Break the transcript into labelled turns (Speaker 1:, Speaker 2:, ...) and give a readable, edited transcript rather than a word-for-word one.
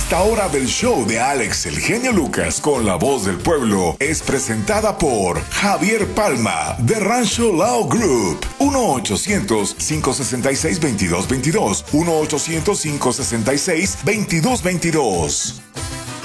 Speaker 1: Esta hora del show de Alex el Genio Lucas con la voz del pueblo es presentada por Javier Palma de Rancho Lao Group. 1-800-566-2222. 1-800-566-2222.